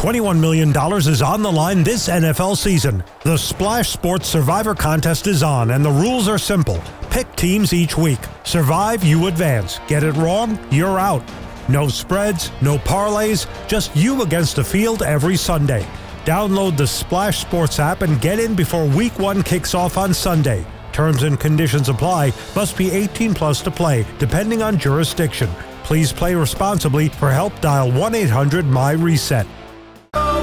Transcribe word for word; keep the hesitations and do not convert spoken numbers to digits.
twenty-one million dollars is on the line this N F L season. The Splash Sports Survivor Contest is on, and the rules are simple. Pick teams each week. Survive, you advance. Get it wrong, you're out. No spreads, no parlays, just you against the field every Sunday. Download the Splash Sports app and get in before week one kicks off on Sunday. Terms and conditions apply. Must be eighteen plus to play, depending on jurisdiction. Please play responsibly. For help, dial one eight hundred M Y RESET.